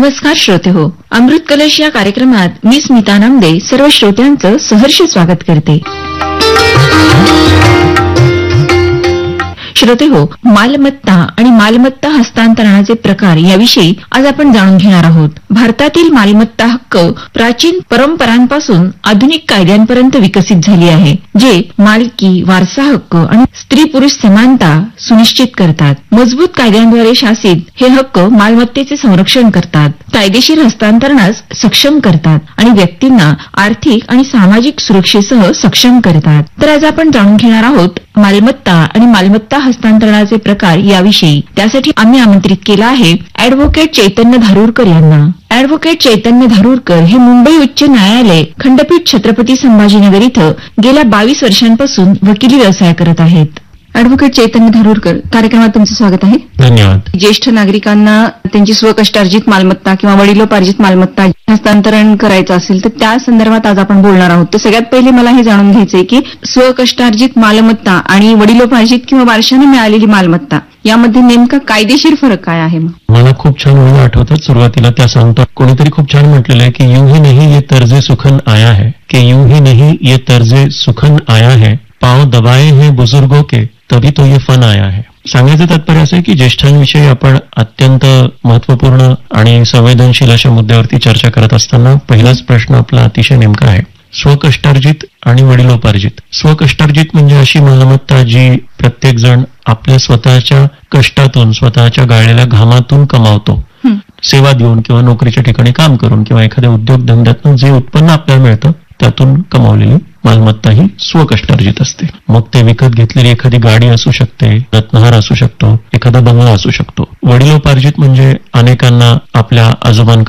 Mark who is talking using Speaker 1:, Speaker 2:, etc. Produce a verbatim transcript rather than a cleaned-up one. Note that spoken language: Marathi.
Speaker 1: नमस्कार श्रोते हो, अमृत कलश या कार्यक्रमात मी स्मिता नामदे सर्व श्रोत्यांचं सहर्ष स्वागत करते. श्रोते हो, मालमत्ता आणि मालमत्ता हस्तांतरणाचे प्रकार याविषयी आज आपण जाणून घेणार आहोत. भारतातील मालमत्ता हक्क प्राचीन परंपरांपासून आधुनिक कायद्यांपर्यंत विकसित झाली आहे, जे मालकी, वारसा हक्क आणि स्त्री पुरुष समानता सुनिश्चित करतात. मजबूत कायद्यांद्वारे शासित हे हक्क मालमत्तेचे संरक्षण करतात, कायदेशीर हस्तांतरणास सक्षम करतात आणि व्यक्तींना आर्थिक आणि सामाजिक सुरक्षेसह सक्षम करतात. तर आज आपण जाणून घेणार आहोत मालमत्ता आणि मालमत्ता हस्तांतरणाचे प्रकार याविषयी. त्यासाठी आम्ही आमंत्रित केलं आहे अॅडव्होकेट चैतन्य धारूरकर यांना. अॅडव्होकेट चैतन्य धारूरकर हे मुंबई उच्च न्यायालय खंडपीठ छत्रपती संभाजीनगर इथं गेल्या बावीस वर्षांपासून वकिली व्यवसाय करत आहेत. अॅडव्होकेट चैतन्य धारूरकर, कार्यक्रमात तुमचं स्वागत आहे.
Speaker 2: धन्यवाद.
Speaker 1: ज्येष्ठ नागरिकांना त्यांची स्वकष्टार्जित मालमत्ता किंवा वडिलोपार्जित मालमत्ता हस्तांतरण करायचं असेल तर त्या संदर्भात आज आपण बोलणार आहोत. तर सगळ्यात पहिले मला हे जाणून घ्यायचंय की स्वकष्टार्जित मालमत्ता आणि वडिलोपार्जित किंवा वारशाने मिळालेली मालमत्ता यामध्ये नेमका कायदेशीर फरक काय आहे?
Speaker 2: मला खूप छान ओळी आठवतात. सुरुवातीला त्या सांगतो, कोणीतरी खूप छान म्हटलेलं आहे की यूं ही नहीं ये तर्जे सुखन आया है, की यूं ही नहीं ये तर्जे सुखन आया है, पाव दबाए हैं बुजुर्गों के तभी तो ये फन आया है. सांगायचं तात्पर्य असं आहे की ज्येष्ठांविषयी आपण अत्यंत महत्वपूर्ण आणि संवेदनशील अशा मुद्द्यावरती चर्चा करत असताना पहिलाच प्रश्न आपला अतिशय नेमका आहे. स्वकष्टार्जित आणि वडिलोपार्जित. स्वकष्टार्जित म्हणजे अशी मालमत्ता जी प्रत्येक जण आपल्या स्वतःच्या कष्टातून, स्वतःच्या गाळलेल्या घामातून कमावतो. सेवा देऊन किंवा नोकरीच्या ठिकाणी काम करून किंवा एखाद्या उद्योगधंद्यातून जे उत्पन्न आपल्याला मिळतं त्यातून कमावलेली मालमत्ता ही स्वकष्टार्जित असते. मग ते विकत घेतलेली एखादी गाडी असू शकते, रत्नहार असू शकतो, एखादा बंगला असू शकतो. वडिलोपार्जित म्हणजे अनेकांना आपल्या आजोबांकडे